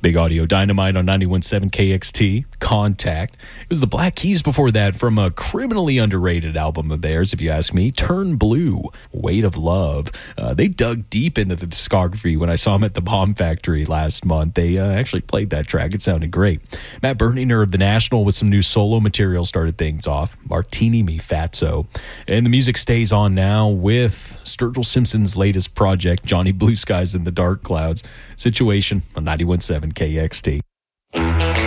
Big Audio Dynamite on 91.7 KXT. Contact. It was the Black Keys before that from a criminally underrated album of theirs, if you ask me. Turn Blue, Weight of Love. They dug deep into the discography when I saw them at the Bomb Factory last month. They actually played that track. It sounded great. Matt Berninger of The National with some new solo material started things off. Martini Me Fatso. And the music stays on now with Sturgill Simpson's latest project, Johnny Blue Skies in the Dark Clouds. Situation on 91.7 KXT.